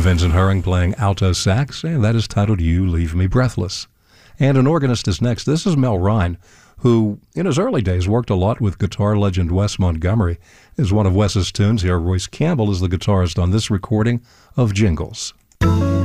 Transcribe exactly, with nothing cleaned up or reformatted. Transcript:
Vincent Herring playing alto sax, and that is titled You Leave Me Breathless. And an organist is next. This is Mel Ryan, who in his early days worked a lot with guitar legend Wes Montgomery. This is one of Wes's tunes. Here, Royce Campbell is the guitarist on this recording of Jingles.